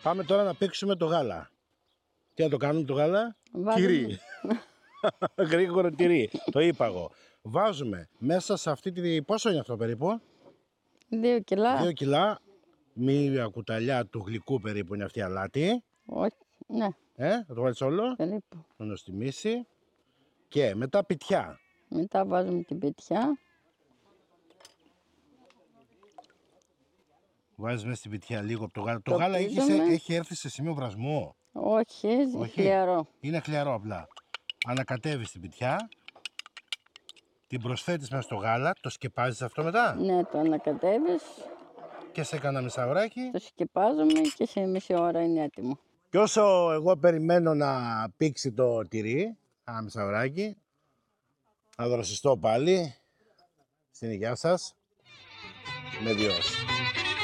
Πάμε τώρα να παίξουμε το γάλα. Τι να το κάνουμε το γάλα? Βάζουμε. Τυρί. Γρήγορο τυρί. Το είπα εγώ. Βάζουμε μέσα σε αυτή τη... Πόσο είναι αυτό περίπου? 2 κιλά. 2 κιλά. Μία κουταλιά του γλυκού περίπου είναι αυτή η αλάτι. Όχι, ναι, Θα το βάλεις όλο. περίπου. Να το στιμήσει. Και μετά πιτιά. Μετά βάζουμε την πιτιά. Βάζεις μέσα στην πιτιά λίγο από το γάλα. Το Το γάλα πίζουμε. έχει έρθει σε σημείο βρασμού. Όχι, χλιαρό. Είναι χλιαρό απλά. Ανακατεύεις την πιτιά. Την προσθέτεις μέσα στο γάλα. Το σκεπάζεις αυτό μετά. Ναι, το ανακατεύεις, Και σε κάνα μισάωράκι. το σκεπάζουμε και σε μισή ώρα είναι έτοιμο. Και όσο εγώ περιμένω να πήξει το τυρί, ένα μισάωράκι, να δροσιστώ πάλι. Στην υγεία σας. Με διός.